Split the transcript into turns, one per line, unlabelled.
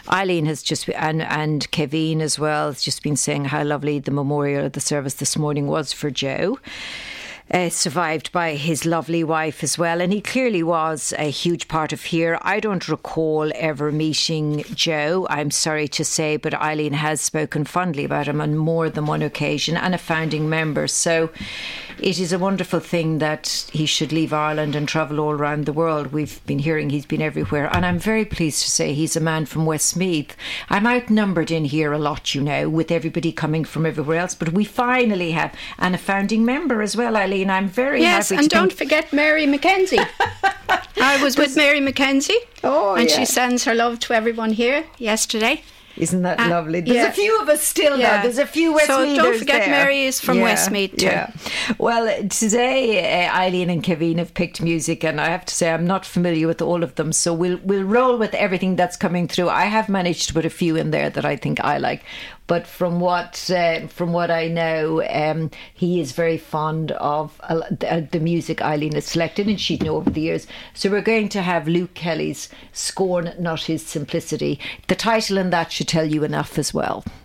Eileen has just, and Kevin as well, has just been saying how lovely the memorial of the service this morning was for Joe. Survived by his lovely wife as well, and he clearly was a huge part of here. I don't recall ever meeting Joe, I'm sorry to say, but Eileen has spoken fondly about him on more than one occasion, and a founding member. So it is a wonderful thing that he should leave Ireland and travel all around the world. We've been hearing he's been everywhere, and I'm very pleased to say he's a man from Westmeath. I'm outnumbered in here a lot, with everybody coming from everywhere else, but we finally have, and a founding member as well, Eileen. I'm very happy.
Yes, and don't forget Mary Mackenzie. I was with Mary Mackenzie, and she sends her love to everyone here yesterday.
Isn't that lovely? There's a few of us still now. There's a few Westmeathers.
So don't forget
there.
Mary is from Westmeath too.
Yeah. Well, today Eileen and Kevin have picked music, and I have to say I'm not familiar with all of them, so we'll roll with everything that's coming through. I have managed to put a few in there that I think I like. But from what I know, he is very fond of the music Eileen has selected, and she'd know over the years. So we're going to have Luke Kelly's "Scorn Not His Simplicity." The title and that should tell you enough as well.